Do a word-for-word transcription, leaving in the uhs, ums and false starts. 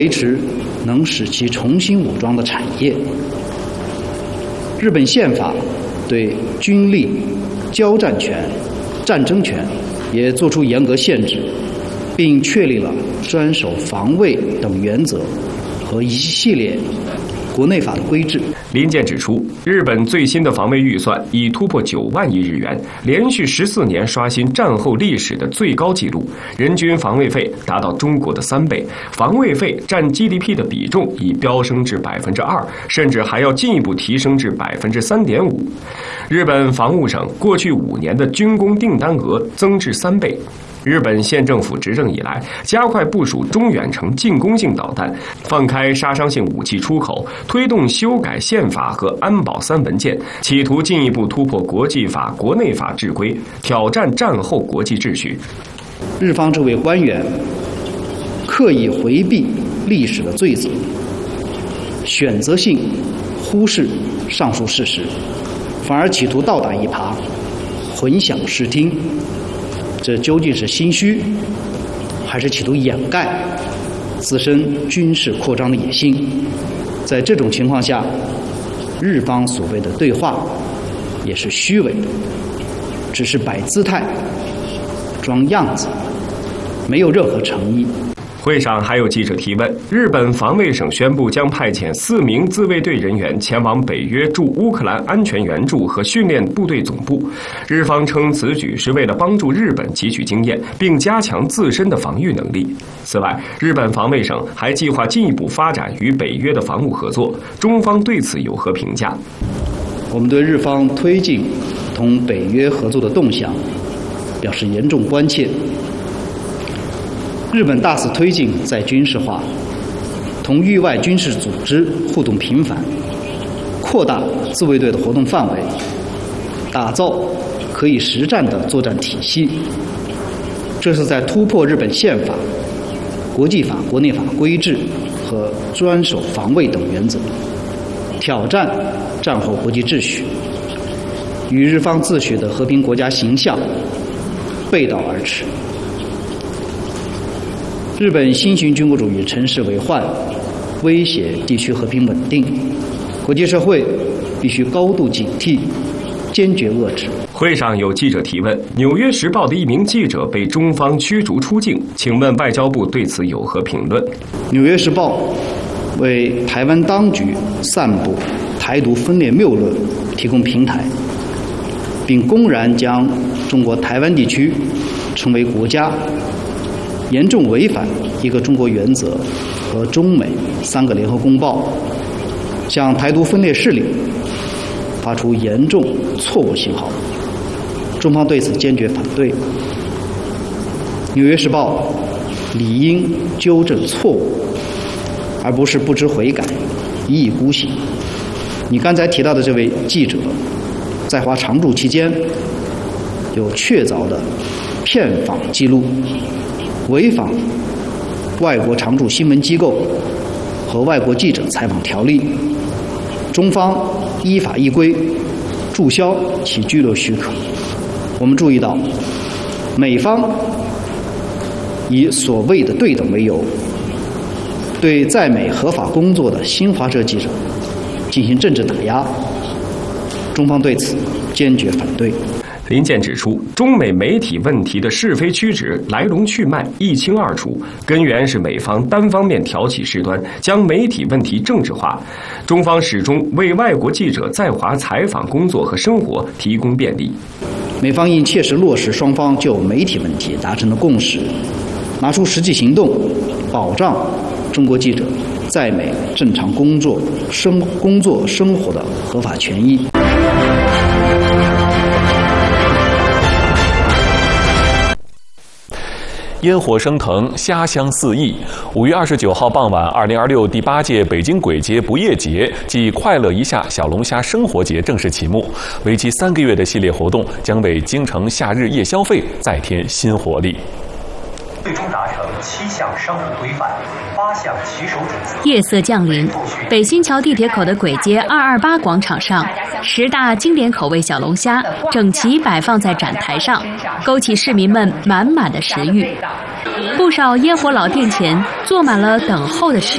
维持能使其重新武装的产业。日本宪法对军力、交战权、战争权也作出严格限制，并确立了专守防卫等原则和一系列国内法的规制。 林健指出，日本最新的防卫预算已突破九万亿日元，连续十四年刷新战后历史的最高纪录，人均防卫费达到中国的三倍，防卫费占 G D P 的比重已飙升至百分之二，甚至还要进一步提升至百分之三点五。日本防务省过去五年的军工订单额增至三倍。日本县政府执政以来，加快部署中远程进攻性导弹，放开杀伤性武器出口，推动修改宪法和安保三文件，企图进一步突破国际法、国内法制规，挑战战后国际秩序。 日方这位官员刻意回避历史的罪责，选择性忽视上述事实，反而企图倒打一耙，混淆视听。这究竟是心虚，还是企图掩盖自身军事扩张的野心？在这种情况下，日方所谓的对话也是虚伪的，只是摆姿态、装样子，没有任何诚意。 会上还有记者提问，日本防卫省宣布将派遣四名自卫队人员前往北约驻乌克兰安全援助和训练部队总部。日方称此举是为了帮助日本汲取经验，并加强自身的防御能力。此外，日本防卫省还计划进一步发展与北约的防务合作。中方对此有何评价？ 我们对日方推进同北约合作的动向表示严重关切。日本大肆推进再军事化，同域外军事组织互动频繁，扩大自卫队的活动范围，打造可以实战的作战体系。这是在突破日本宪法、国际法、国内法规制和专守防卫等原则，挑战战后国际秩序，与日方自诩的和平国家形象背道而驰。日本新型军国主义乘势为患，威胁地区和平稳定，国际社会必须高度警惕，坚决遏制。 会上有记者提问，《纽约时报》的一名记者被中方驱逐出境，请问外交部对此有何评论？《 纽约时报》为台湾当局散布台独分裂谬论提供平台，并公然将中国台湾地区称为国家，严重违反一个中国原则和中美三个联合公报，向台独分裂势力发出严重错误信号。中方对此坚决反对。《纽约时报》理应纠正错误，而不是不知悔改、一意孤行。你刚才提到的这位记者，在华常驻期间有确凿的骗访记录，违反外国常驻新闻机构和外国记者采访条例，中方依法依规注销其居留许可。我们注意到，美方以所谓的对等为由，对在美合法工作的新华社记者进行政治打压，中方对此坚决反对。 林健指出，中美媒体问题的是非曲直、来龙去脉一清二楚，根源是美方单方面挑起事端，将媒体问题政治化。中方始终为外国记者在华采访工作和生活提供便利。 美方应切实落实双方就媒体问题达成的共识，拿出实际行动，保障中国记者在美正常工作、生工作生活的合法权益。 烟火升腾，虾香四溢。五月二十九号傍晚，二零二六第八届北京簋节不夜节暨快乐一下小龙虾生活节正式启幕。为期三个月的系列活动将为京城夏日夜消费再添新活力。 最终达成七项商务规范，八项骑手准则。 夜色降临，北新桥地铁口的簋街二二八广场上，十大经典口味小龙虾整齐摆放在展台上，勾起市民们满满的食欲。不少烟火老店前坐满了等候的市